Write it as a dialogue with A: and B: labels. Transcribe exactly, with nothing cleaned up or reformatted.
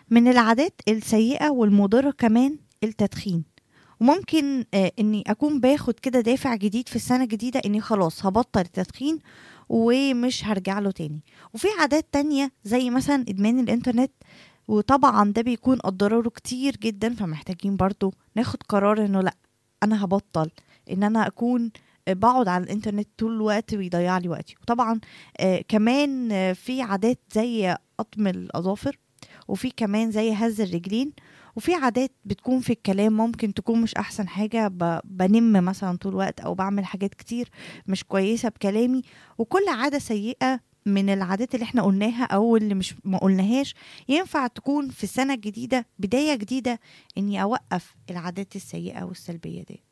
A: من العادات السيئة والمضرة كمان التدخين. وممكن آه اني اكون باخد كده دافع جديد في السنة الجديدة اني خلاص هبطل التدخين ومش هرجع له تاني. وفي عادات تانية زي مثلا ادمان الانترنت، وطبعا ده بيكون اضراره كتير جدا، فمحتاجين برضو ناخد قرار انه لا، انا هبطل ان انا اكون آه، بقعد على الانترنت طول الوقت ويضيع لي وقتي. وطبعا آه كمان آه في عادات زي قطم الاظافر، وفي كمان زي هز الرجلين. وفي عادات بتكون في الكلام ممكن تكون مش احسن حاجة، ب- بنم مثلا طول الوقت او بعمل حاجات كتير مش كويسة بكلامي. وكل عادة سيئة من العادات اللي احنا قلناها او اللي مش ما قلناهاش ينفع تكون في السنة الجديدة بداية جديدة اني اوقف العادات السيئة والسلبية دي.